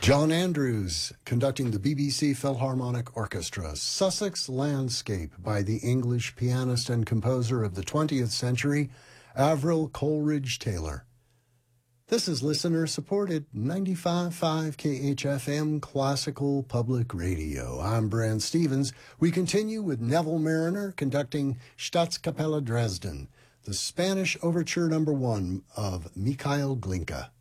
John Andrews conducting the BBC Philharmonic Orchestra, Sussex Landscape by the English pianist and composer of the 20th century, Avril Coleridge Taylor. This is listener-supported 95.5 KHFM Classical Public Radio. I'm Brand Stevens. We continue with Neville Marriner conducting Staatskapelle Dresden, the Spanish Overture No. 1 of Mikhail Glinka.